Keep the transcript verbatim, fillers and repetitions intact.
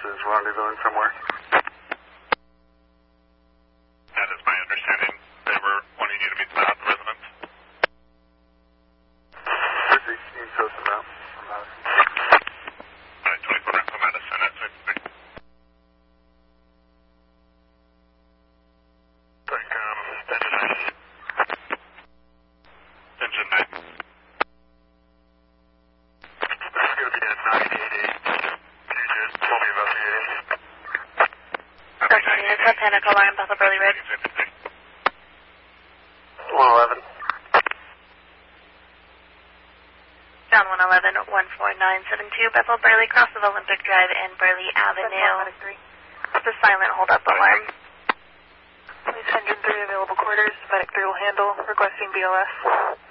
is rendezvousing somewhere. That is my understanding. They were wanting you to meet the residents. fifty, you can toast them out. Alright, twenty-four Echo Madison at sixty. Like, um, engine nine. Engine nine. That's going to be at nine eighty-eight. Q J, tell me investigating. Okay, it's a panic alarm, Bethel Burley Road. one eleven. John one eleven, one four nine seven two, Bethel Burley, cross of Olympic Drive and Burley Avenue. It's a silent hold-up alarm. Police engine three available quarters. Medic three will handle. Requesting B L S.